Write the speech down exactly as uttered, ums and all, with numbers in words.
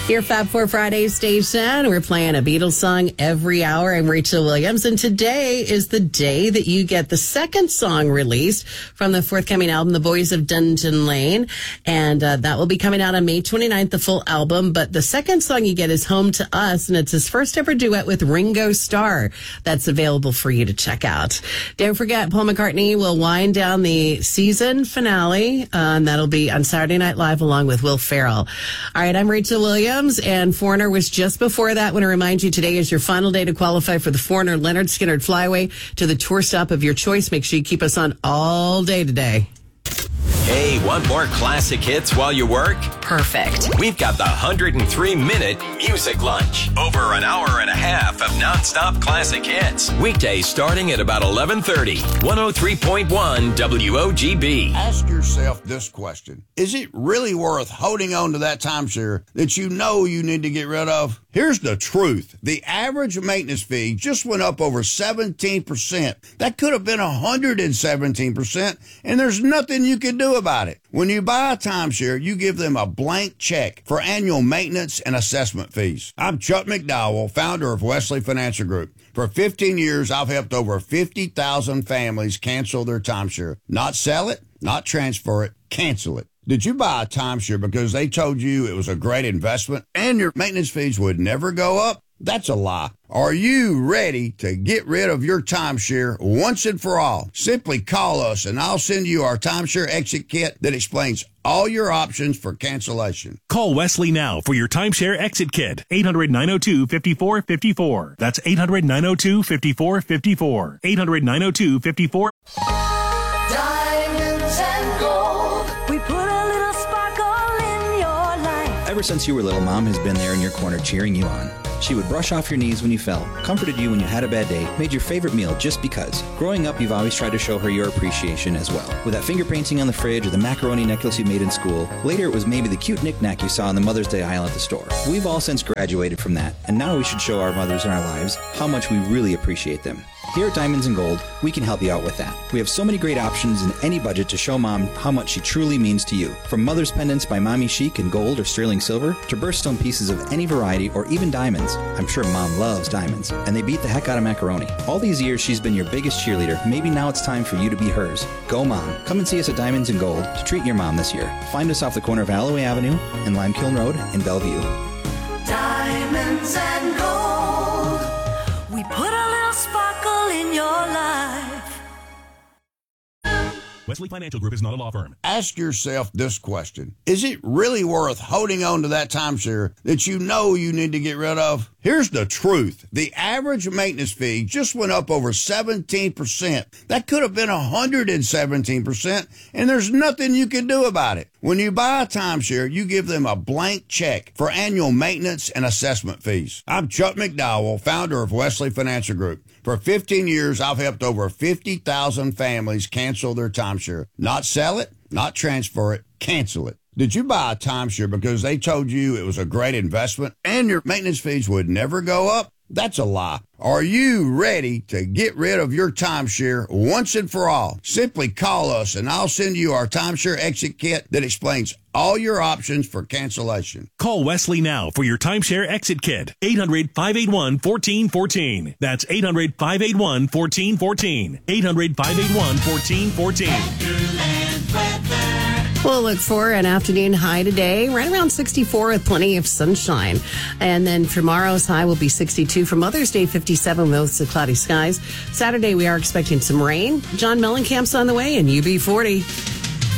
Your Fab Four Friday station. We're playing a Beatles song every hour. I'm Rachel Williams, and today is the day that you get the second song released from the forthcoming album, The Boys of Dungeon Lane, and uh, that will be coming out on May twenty-ninth, the full album. But the second song you get is Home to Us, and it's his first ever duet with Ringo Starr. That's available for you to check out. Don't forget, Paul McCartney will wind down the season finale, uh, and that'll be on Saturday Night Live along with Will Ferrell. All right, I'm Rachel Williams. And Foreigner was just before that. I want to remind you, today is your final day to qualify for the Foreigner Leonard Skinner Flyway to the tour stop of your choice. Make sure you keep us on all day today. Hey, want more classic hits while you work? Perfect. We've got the one hundred three minute Music Lunch. Over an hour and a half of nonstop classic hits. Weekdays starting at about eleven thirty. one oh three point one W O G B. Ask yourself this question. Is it really worth holding on to that timeshare that you know you need to get rid of? Here's the truth. The average maintenance fee just went up over seventeen percent. That could have been one hundred seventeen percent, and there's nothing you can do about it. When you buy a timeshare, you give them a blank check for annual maintenance and assessment fees. I'm Chuck McDowell, founder of Wesley Financial Group. For fifteen years, I've helped over fifty thousand families cancel their timeshare. Not sell it, not transfer it, cancel it. Did you buy a timeshare because they told you it was a great investment and your maintenance fees would never go up? That's a lie. Are you ready to get rid of your timeshare once and for all? Simply call us and I'll send you our timeshare exit kit that explains all your options for cancellation. Call Wesley now for your timeshare exit kit. eight hundred, nine oh two, five four five four. That's eight hundred, nine oh two, five four five four. eight hundred, nine oh two, five four. Diamonds and gold. We put a little sparkle in your life. Ever since you were little, Mom has been there in your corner cheering you on. She would brush off your knees when you fell, comforted you when you had a bad day, made your favorite meal just because. Growing up, you've always tried to show her your appreciation as well. With that finger painting on the fridge or the macaroni necklace you made in school, later it was maybe the cute knick-knack you saw on the Mother's Day aisle at the store. We've all since graduated from that, and now we should show our mothers in our lives how much we really appreciate them. Here at Diamonds and Gold, we can help you out with that. We have so many great options in any budget to show Mom how much she truly means to you. From mother's pendants by Mommy Chic in gold or sterling silver, to birthstone pieces of any variety or even diamonds. I'm sure Mom loves diamonds, and they beat the heck out of macaroni. All these years she's been your biggest cheerleader. Maybe now it's time for you to be hers. Go Mom. Come and see us at Diamonds and Gold to treat your mom this year. Find us off the corner of Alloway Avenue and Limekiln Road in Bellevue. Diamonds and gold. We put a little sparkle in your life. Wesley Financial Group is not a law firm. Ask yourself this question. Is it really worth holding on to that timeshare that you know you need to get rid of? Here's the truth. The average maintenance fee just went up over seventeen percent. That could have been one hundred seventeen percent, and there's nothing you can do about it. When you buy a timeshare, you give them a blank check for annual maintenance and assessment fees. I'm Chuck McDowell, founder of Wesley Financial Group. For fifteen years, I've helped over fifty thousand families cancel their timeshare. Not sell it, not transfer it, cancel it. Did you buy a timeshare because they told you it was a great investment and your maintenance fees would never go up? That's a lie. Are you ready to get rid of your timeshare once and for all? Simply call us and I'll send you our timeshare exit kit that explains all your options for cancellation. Call Wesley now for your timeshare exit kit. eight hundred, five eight one, one four one four. That's eight hundred, five eight one, one four one four. eight hundred, five eight one, one four one four. We'll look for an afternoon high today, right around sixty-four with plenty of sunshine. And then tomorrow's high will be sixty-two. For Mother's Day, fifty-seven with mostly cloudy skies. Saturday, we are expecting some rain. John Mellencamp's on the way, and U B forty.